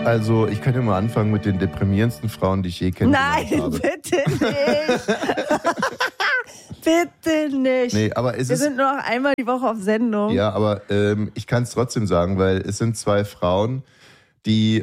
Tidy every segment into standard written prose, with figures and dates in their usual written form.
Also, ich kann ja mal anfangen mit den deprimierendsten Frauen, die ich je kennengelernt habe. Nein, bitte nicht. Bitte nicht. Nee, aber wir sind nur noch einmal die Woche auf Sendung. Ja, aber ich kann es trotzdem sagen, weil es sind zwei Frauen, die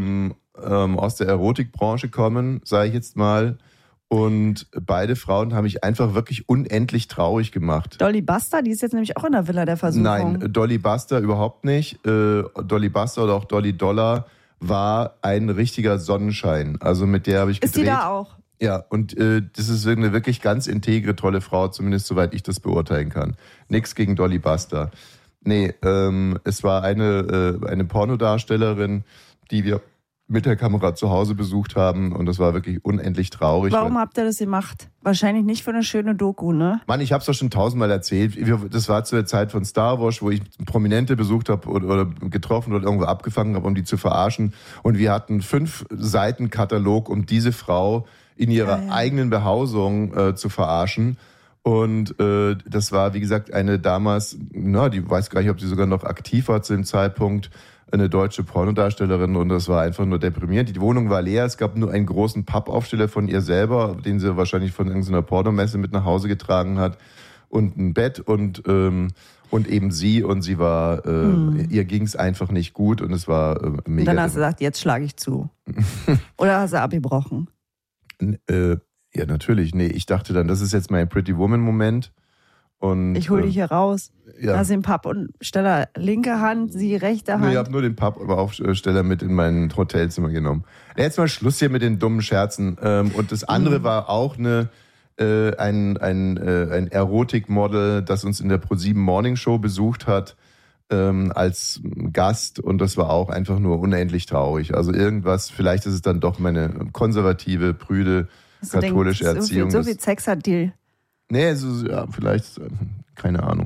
aus der Erotikbranche kommen, sage ich jetzt mal. Und beide Frauen haben mich einfach wirklich unendlich traurig gemacht. Dolly Buster, die ist jetzt nämlich auch in der Villa der Versuchung. Nein, Dolly Buster überhaupt nicht. Dolly Buster oder auch Dolly Dollar war ein richtiger Sonnenschein. Also mit der habe ich gedreht. Ist die da auch? Ja, und das ist eine wirklich ganz integre, tolle Frau, zumindest soweit ich das beurteilen kann. Nix gegen Dolly Buster. Nee, es war eine Pornodarstellerin, die wir mit der Kamera zu Hause besucht haben und das war wirklich unendlich traurig. Warum habt ihr das gemacht? Wahrscheinlich nicht für eine schöne Doku, ne? Mann, ich hab's doch schon 1000-mal erzählt. Das war zu der Zeit von Star Wars, wo ich Prominente besucht habe oder getroffen oder irgendwo abgefangen habe, um die zu verarschen. Und wir hatten 5 Seiten Katalog, um diese Frau in ihrer eigenen Behausung zu verarschen. Und das war, wie gesagt, eine damals, die weiß gar nicht, ob sie sogar noch aktiv war zu dem Zeitpunkt, eine deutsche Pornodarstellerin und das war einfach nur deprimierend. Die Wohnung war leer, es gab nur einen großen Pappaufsteller von ihr selber, den sie wahrscheinlich von irgendeiner Pornomesse mit nach Hause getragen hat und ein Bett und eben sie und sie war, ihr ging es einfach nicht gut und es war mega. Und dann hast du gesagt, jetzt schlage ich zu. Oder hast du abgebrochen? Ja, natürlich. Nee, ich dachte dann, das ist jetzt mein Pretty Woman-Moment. Und, ich hole dich hier raus. Ja. Da ist den Pappaufsteller linke Hand, sie rechte Hand. Nee, ich habe nur den Pappaufsteller mit in mein Hotelzimmer genommen. Jetzt mal Schluss hier mit den dummen Scherzen. Und das andere war auch ein Erotikmodel, das uns in der ProSieben Morning Show besucht hat als Gast. Und das war auch einfach nur unendlich traurig. Also irgendwas, vielleicht ist es dann doch meine konservative, prüde, katholische Erziehung. So viel Sex hat die. Nee, vielleicht, keine Ahnung.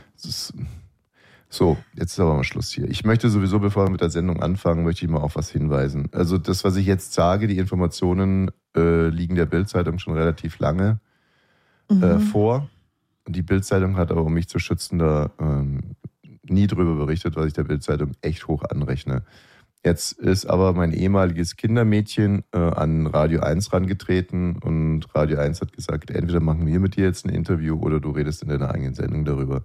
So, jetzt ist aber mal Schluss hier. Ich möchte sowieso, bevor wir mit der Sendung anfangen, möchte ich mal auf was hinweisen. Also das, was ich jetzt sage, die Informationen liegen der Bild-Zeitung schon relativ lange vor. Und die Bild-Zeitung hat aber, um mich zu schützen, da nie drüber berichtet, was ich der Bild-Zeitung echt hoch anrechne. Jetzt ist aber mein ehemaliges Kindermädchen an Radio 1 rangetreten und Radio 1 hat gesagt, entweder machen wir mit dir jetzt ein Interview oder du redest in deiner eigenen Sendung darüber.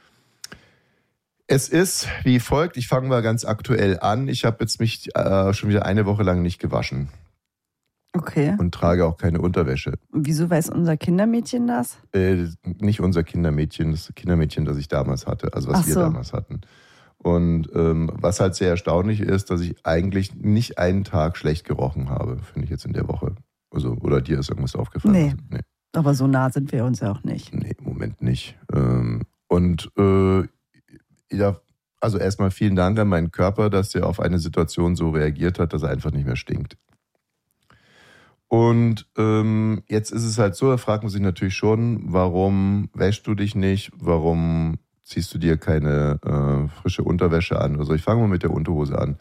Es ist wie folgt, ich fange mal ganz aktuell an. Ich habe jetzt mich schon wieder eine Woche lang nicht gewaschen. Okay. Und trage auch keine Unterwäsche. Wieso weiß unser Kindermädchen das? Nicht unser Kindermädchen, das Kindermädchen, das ich damals hatte, also was wir damals hatten. Und was halt sehr erstaunlich ist, dass ich eigentlich nicht einen Tag schlecht gerochen habe, finde ich jetzt in der Woche. Also, oder dir ist irgendwas aufgefallen? Nee. Aber so nah sind wir uns ja auch nicht. Nee, im Moment nicht. Also erstmal vielen Dank an meinen Körper, dass der auf eine Situation so reagiert hat, dass er einfach nicht mehr stinkt. Und jetzt ist es halt so, da fragt man sich natürlich schon, warum wäschst du dich nicht, warum ziehst du dir keine frische Unterwäsche an oder so. Ich fange mal mit der Unterhose an.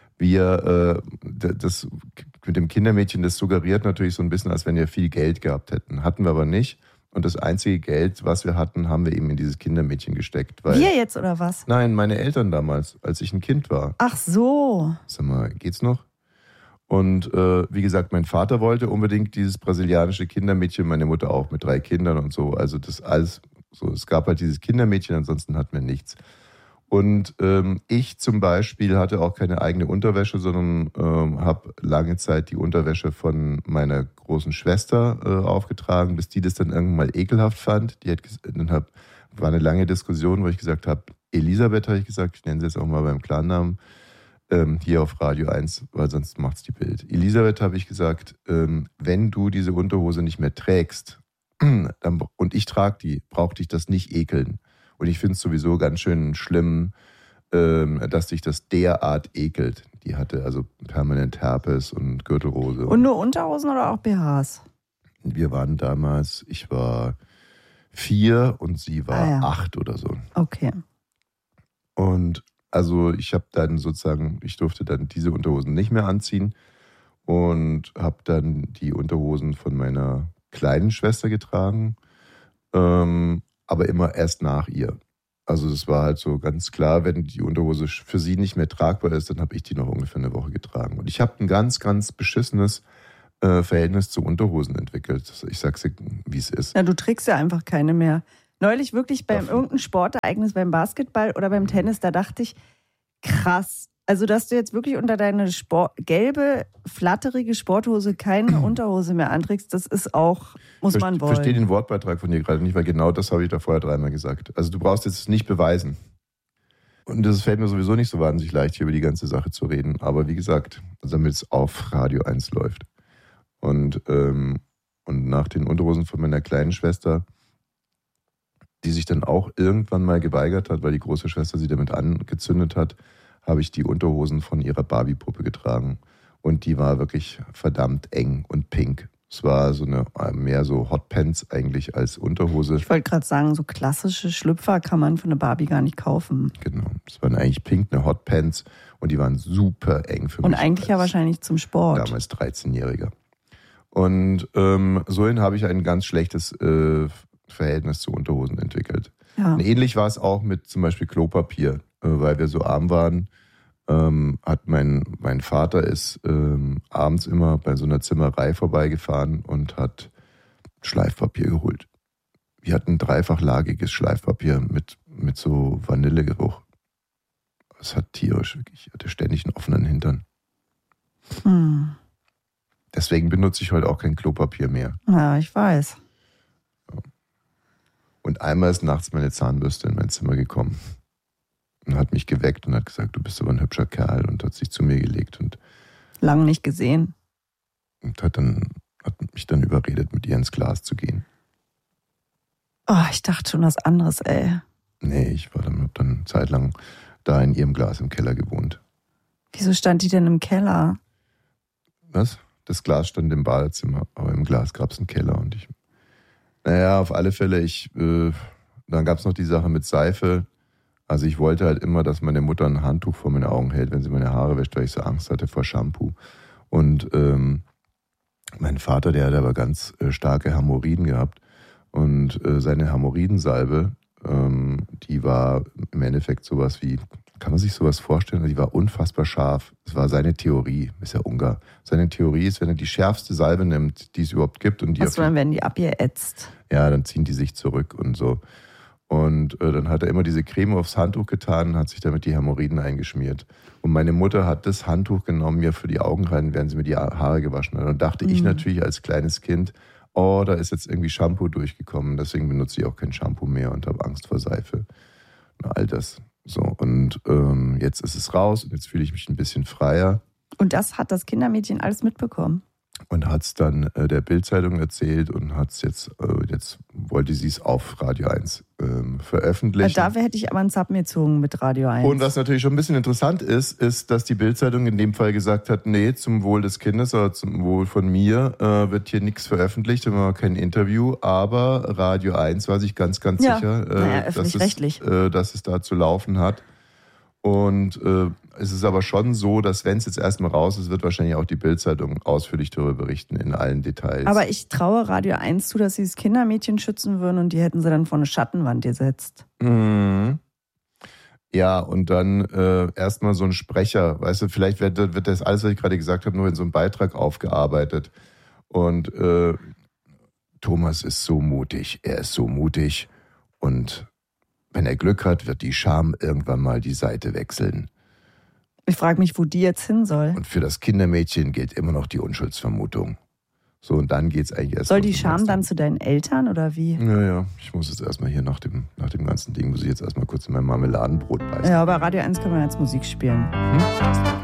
Das mit dem Kindermädchen, das suggeriert natürlich so ein bisschen, als wenn wir viel Geld gehabt hätten. Hatten wir aber nicht. Und das einzige Geld, was wir hatten, haben wir eben in dieses Kindermädchen gesteckt. Weil, wir jetzt oder was? Nein, meine Eltern damals, als ich ein Kind war. Ach so. Sag mal, geht's noch? Und wie gesagt, mein Vater wollte unbedingt dieses brasilianische Kindermädchen, meine Mutter auch mit 3 Kindern und so. Also das alles so. Es gab halt dieses Kindermädchen, ansonsten hatten wir nichts. Und ich zum Beispiel hatte auch keine eigene Unterwäsche, sondern habe lange Zeit die Unterwäsche von meiner großen Schwester aufgetragen, bis die das dann irgendwann mal ekelhaft fand. War eine lange Diskussion, wo ich gesagt habe, Elisabeth habe ich gesagt, ich nenne sie jetzt auch mal beim Klarnamen, hier auf Radio 1, weil sonst macht's die Bild. Elisabeth habe ich gesagt, wenn du diese Unterhose nicht mehr trägst und ich trage die, braucht dich das nicht ekeln. Und ich finde es sowieso ganz schön schlimm, dass sich das derart ekelt. Die hatte also permanent Herpes und Gürtelrose. Und nur Unterhosen oder auch BHs? Wir waren damals, ich war 4 und sie war 8 oder so. Okay. Und also ich durfte dann diese Unterhosen nicht mehr anziehen und habe dann die Unterhosen von meiner kleinen Schwester getragen, aber immer erst nach ihr. Also das war halt so ganz klar, wenn die Unterhose für sie nicht mehr tragbar ist, dann habe ich die noch ungefähr eine Woche getragen. Und ich habe ein ganz, ganz beschissenes Verhältnis zu Unterhosen entwickelt. Ich sag's dir, wie es ist. Ja, du trägst ja einfach keine mehr. Neulich wirklich beim irgendeinem Sportereignis, beim Basketball oder beim Tennis, da dachte ich, krass. Also, dass du jetzt wirklich unter deine gelbe, flatterige Sporthose keine Unterhose mehr anträgst, das ist auch, muss man wollen. Ich verstehe den Wortbeitrag von dir gerade nicht, weil genau das habe ich da vorher 3-mal gesagt. Also, du brauchst jetzt nicht beweisen. Und das fällt mir sowieso nicht so wahnsinnig leicht, hier über die ganze Sache zu reden. Aber wie gesagt, damit es auf Radio 1 läuft. Und nach den Unterhosen von meiner kleinen Schwester, die sich dann auch irgendwann mal geweigert hat, weil die große Schwester sie damit angezündet hat, habe ich die Unterhosen von ihrer Barbie-Puppe getragen. Und die war wirklich verdammt eng und pink. Es war so mehr so Hotpants eigentlich als Unterhose. Ich wollte gerade sagen, so klassische Schlüpfer kann man für eine Barbie gar nicht kaufen. Genau, es waren eigentlich pink, eine Hotpants und die waren super eng für mich. Und eigentlich ja wahrscheinlich zum Sport. Damals 13-Jähriger. Und so habe ich ein ganz schlechtes Verhältnis zu Unterhosen entwickelt. Ja. Und ähnlich war es auch mit zum Beispiel Klopapier, weil wir so arm waren. Hat mein Vater ist abends immer bei so einer Zimmerei vorbeigefahren und hat Schleifpapier geholt. Wir hatten dreifachlagiges Schleifpapier mit so Vanillegeruch. Es hat tierisch, wirklich. Ich hatte ständig einen offenen Hintern. Deswegen benutze ich heute auch kein Klopapier mehr. Ja, ich weiß. Und einmal ist nachts meine Zahnbürste in mein Zimmer gekommen und hat mich geweckt und hat gesagt, du bist aber ein hübscher Kerl, und hat sich zu mir gelegt und lang nicht gesehen. Und hat mich dann überredet, mit ihr ins Glas zu gehen. Oh, ich dachte schon was anderes, ey. Nee, hab dann zeitlang da in ihrem Glas im Keller gewohnt. Wieso stand die denn im Keller? Was? Das Glas stand im Badezimmer, aber im Glas gab es einen Keller und auf alle Fälle, dann gab es noch die Sache mit Seife. Also ich wollte halt immer, dass meine Mutter ein Handtuch vor meine Augen hält, wenn sie meine Haare wäscht, weil ich so Angst hatte vor Shampoo. Und mein Vater, der hat aber ganz starke Hämorrhoiden gehabt. Und seine Hämorrhoidensalbe, die war im Endeffekt sowas wie, kann man sich sowas vorstellen? Die war unfassbar scharf. Das war seine Theorie, ist ja Ungar. Seine Theorie ist, wenn er die schärfste Salbe nimmt, die es überhaupt gibt. Und dann werden die abgeätzt. Ja, dann ziehen die sich zurück und so. Und dann hat er immer diese Creme aufs Handtuch getan und hat sich damit die Hämorrhoiden eingeschmiert. Und meine Mutter hat das Handtuch genommen, mir für die Augen rein, während sie mir die Haare gewaschen hat. Und dachte ich natürlich als kleines Kind, da ist jetzt irgendwie Shampoo durchgekommen. Deswegen benutze ich auch kein Shampoo mehr und habe Angst vor Seife. Und all das. So, und jetzt ist es raus und jetzt fühle ich mich ein bisschen freier. Und das hat das Kindermädchen alles mitbekommen? Und hat es dann der Bild-Zeitung erzählt und hat es jetzt wollte sie es auf Radio 1 veröffentlichen. Dafür hätte ich aber einen Zap gezogen mit Radio 1. Und was natürlich schon ein bisschen interessant ist, dass die Bild-Zeitung in dem Fall gesagt hat, nee, zum Wohl des Kindes oder zum Wohl von mir wird hier nichts veröffentlicht, immer kein Interview, aber Radio 1 war sich ganz, ganz sicher, dass es da zu laufen hat. Und es ist aber schon so, dass wenn es jetzt erstmal raus ist, wird wahrscheinlich auch die Bild-Zeitung ausführlich darüber berichten, in allen Details. Aber ich traue Radio 1 zu, dass sie das Kindermädchen schützen würden und die hätten sie dann vor eine Schattenwand gesetzt. Mhm. Ja, und dann erstmal so ein Sprecher, weißt du, vielleicht wird das alles, was ich gerade gesagt habe, nur in so einem Beitrag aufgearbeitet. Und Thomas ist so mutig, er ist so mutig und wenn er Glück hat, wird die Scham irgendwann mal die Seite wechseln. Ich frage mich, wo die jetzt hin soll. Und für das Kindermädchen gilt immer noch die Unschuldsvermutung. So, und dann geht's eigentlich erst. Soll die Scham dann zu deinen Eltern oder wie? Ja, ich muss jetzt erstmal hier nach dem ganzen Ding, muss ich jetzt erstmal kurz in mein Marmeladenbrot beißen. Ja, aber Radio 1 kann man jetzt Musik spielen.